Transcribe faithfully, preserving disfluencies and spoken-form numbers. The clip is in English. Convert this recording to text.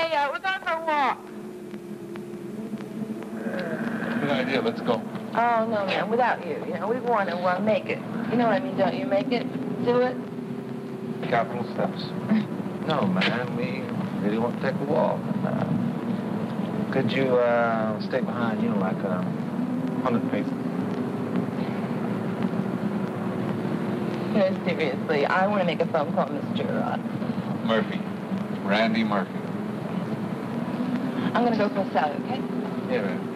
Hey, uh, we're going for a walk. Good idea. Let's go. Oh, no, man, without you. You know, we want to uh, make it. You know what I mean, don't you? Make it. Do it. Capital steps. No, man, we really want to take a walk. Uh, could you uh, stay behind, you know, like a hundred paces? No, seriously, I want to make a phone call, Mister Uh, Murphy. Randy Murphy. I'm going to go for a salad, okay? Yeah, man.